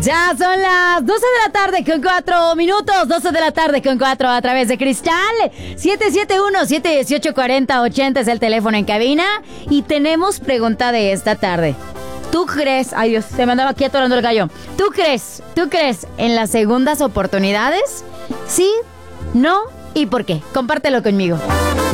Ya son las 12 de la tarde con 4 minutos, 12 de la tarde con 4 a través de Cristal. 771-718-4080 es el teléfono en cabina. Y tenemos pregunta de esta tarde. ¿Tú crees? Ay Dios, se me andaba aquí atorando el gallo. ¿Tú crees en las segundas oportunidades? ¿Sí? ¿No? ¿Y por qué? Compártelo conmigo.